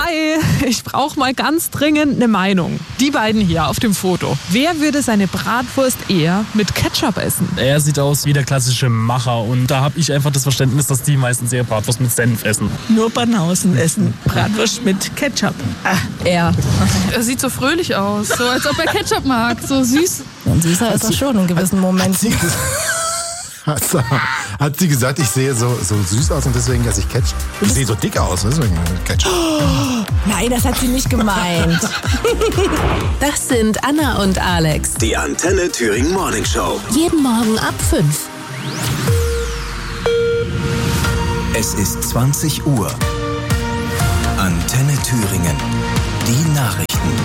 Hi, ich brauche mal ganz dringend eine Meinung. Die beiden hier auf dem Foto. Wer würde seine Bratwurst eher mit Ketchup essen? Er sieht aus wie der klassische Macher und da habe ich einfach das Verständnis, dass die meistens eher Bratwurst mit Senf essen. Nur Banausen essen Bratwurst mit Ketchup. Er. Er sieht so fröhlich aus, so als ob er Ketchup mag, so süß. Und süßer ist er schon in gewissen Momenten. Hat sie gesagt, ich sehe so süß aus und deswegen esse ich Ketchup? Ich sehe so dick aus, deswegen Ketchup. Oh, nein, das hat sie nicht gemeint. Das sind Anna und Alex. Die Antenne Thüringen Morning Show. Jeden Morgen ab 5. Es ist 20 Uhr. Antenne Thüringen. Die Nachrichten.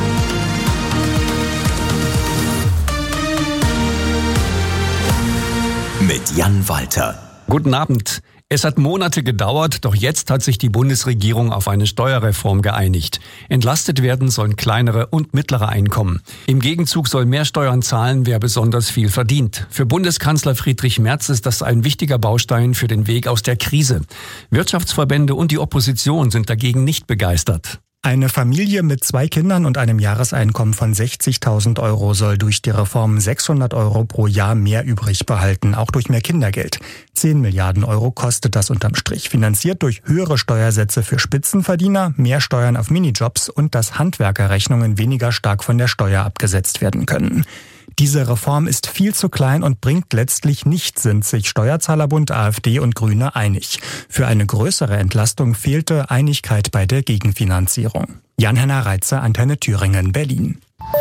Mit Jan Walter. Guten Abend. Es hat Monate gedauert, doch jetzt hat sich die Bundesregierung auf eine Steuerreform geeinigt. Entlastet werden sollen kleinere und mittlere Einkommen. Im Gegenzug soll mehr Steuern zahlen, wer besonders viel verdient. Für Bundeskanzler Friedrich Merz ist das ein wichtiger Baustein für den Weg aus der Krise. Wirtschaftsverbände und die Opposition sind dagegen nicht begeistert. Eine Familie mit 2 Kindern und einem Jahreseinkommen von 60.000 Euro soll durch die Reform 600 Euro pro Jahr mehr übrig behalten, auch durch mehr Kindergeld. 10 Milliarden Euro kostet das unterm Strich, finanziert durch höhere Steuersätze für Spitzenverdiener, mehr Steuern auf Minijobs und dass Handwerkerrechnungen weniger stark von der Steuer abgesetzt werden können. Diese Reform ist viel zu klein und bringt letztlich nichts, sind sich Steuerzahlerbund, AfD und Grüne einig. Für eine größere Entlastung fehlte Einigkeit bei der Gegenfinanzierung. Jan-Henner Reitzer, Antenne Thüringen, Berlin.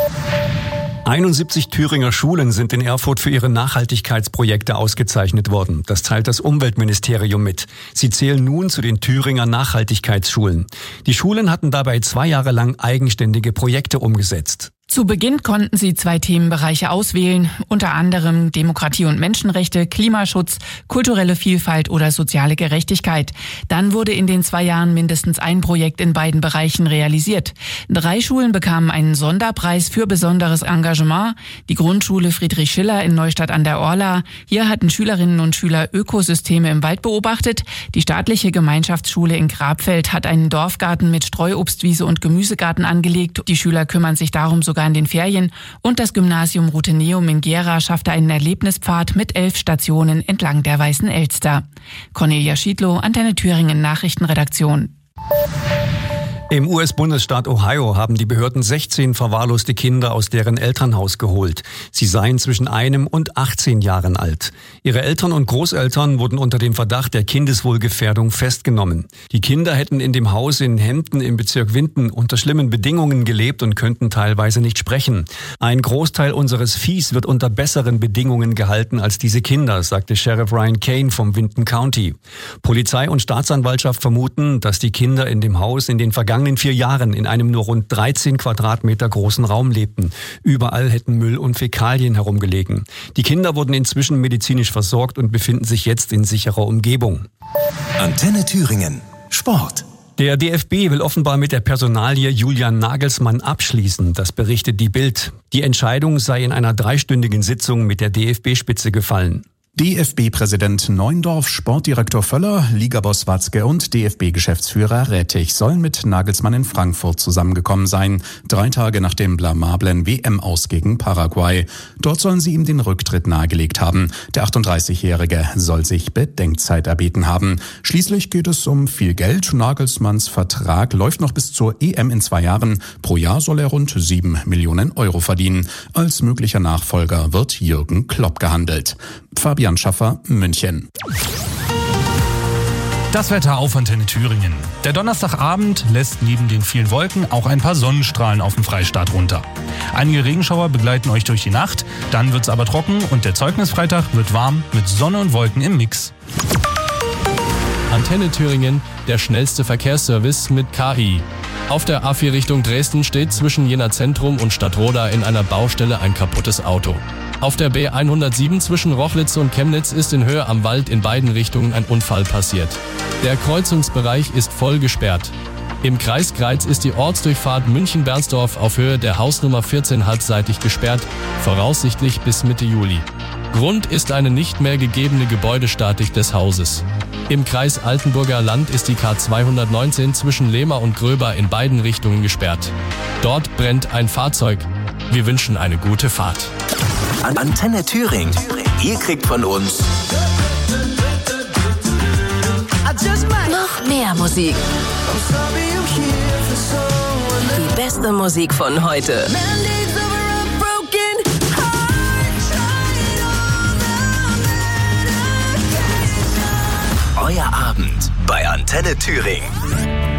71 Thüringer Schulen sind in Erfurt für ihre Nachhaltigkeitsprojekte ausgezeichnet worden. Das teilt das Umweltministerium mit. Sie zählen nun zu den Thüringer Nachhaltigkeitsschulen. Die Schulen hatten dabei 2 Jahre lang eigenständige Projekte umgesetzt. Zu Beginn konnten sie 2 Themenbereiche auswählen, unter anderem Demokratie und Menschenrechte, Klimaschutz, kulturelle Vielfalt oder soziale Gerechtigkeit. Dann wurde in den 2 Jahren mindestens ein Projekt in beiden Bereichen realisiert. 3 Schulen bekamen einen Sonderpreis für besonderes Engagement. Die Grundschule Friedrich Schiller in Neustadt an der Orla. Hier hatten Schülerinnen und Schüler Ökosysteme im Wald beobachtet. Die staatliche Gemeinschaftsschule in Grabfeld hat einen Dorfgarten mit Streuobstwiese und Gemüsegarten angelegt. Die Schüler kümmern sich darum sogar in den Ferien, und das Gymnasium Rutheneum in Gera schaffte einen Erlebnispfad mit 11 Stationen entlang der Weißen Elster. Cornelia Schiedlow, Antenne Thüringen Nachrichtenredaktion. Im US-Bundesstaat Ohio haben die Behörden 16 verwahrloste Kinder aus deren Elternhaus geholt. Sie seien zwischen 1 und 18 Jahren alt. Ihre Eltern und Großeltern wurden unter dem Verdacht der Kindeswohlgefährdung festgenommen. Die Kinder hätten in dem Haus in Hampton im Bezirk Winton unter schlimmen Bedingungen gelebt und könnten teilweise nicht sprechen. Ein Großteil unseres Viehs wird unter besseren Bedingungen gehalten als diese Kinder, sagte Sheriff Ryan Kane vom Winton County. Polizei und Staatsanwaltschaft vermuten, dass die Kinder in dem Haus in den vergangenen 4 Jahren in einem nur rund 13 Quadratmeter großen Raum lebten. Überall hätten Müll und Fäkalien herumgelegen. Die Kinder wurden inzwischen medizinisch versorgt und befinden sich jetzt in sicherer Umgebung. Antenne Thüringen. Sport. Der DFB will offenbar mit der Personalie Julian Nagelsmann abschließen, das berichtet die Bild. Die Entscheidung sei in einer 3-stündigen Sitzung mit der DFB-Spitze gefallen. DFB-Präsident Neuendorf, Sportdirektor Völler, Ligaboss Watzke und DFB-Geschäftsführer Rätig sollen mit Nagelsmann in Frankfurt zusammengekommen sein, 3 Tage nach dem blamablen WM-Aus gegen Paraguay. Dort sollen sie ihm den Rücktritt nahegelegt haben. Der 38-Jährige soll sich Bedenkzeit erbeten haben. Schließlich geht es um viel Geld. Nagelsmanns Vertrag läuft noch bis zur EM in 2 Jahren. Pro Jahr soll er rund 7 Millionen Euro verdienen. Als möglicher Nachfolger wird Jürgen Klopp gehandelt. Fabian Schaffer, München. Das Wetter auf Antenne Thüringen. Der Donnerstagabend lässt neben den vielen Wolken auch ein paar Sonnenstrahlen auf dem Freistaat runter. Einige Regenschauer begleiten euch durch die Nacht, dann wird's aber trocken und der Zeugnisfreitag wird warm mit Sonne und Wolken im Mix. Antenne Thüringen, der schnellste Verkehrsservice mit KI. Auf der A4 Richtung Dresden steht zwischen Jena Zentrum und Stadtroda in einer Baustelle ein kaputtes Auto. Auf der B107 zwischen Rochlitz und Chemnitz ist in Höhe am Wald in beiden Richtungen ein Unfall passiert. Der Kreuzungsbereich ist voll gesperrt. Im Kreis Greiz ist die Ortsdurchfahrt München-Bernsdorf auf Höhe der Hausnummer 14 halbseitig gesperrt, voraussichtlich bis Mitte Juli. Grund ist eine nicht mehr gegebene Gebäudestatik des Hauses. Im Kreis Altenburger Land ist die K219 zwischen Lehmer und Gröber in beiden Richtungen gesperrt. Dort brennt ein Fahrzeug. Wir wünschen eine gute Fahrt. Antenne Thüringen. Ihr kriegt von uns Noch mehr Musik. Die beste Musik von heute. Euer Abend bei Antenne Thüringen.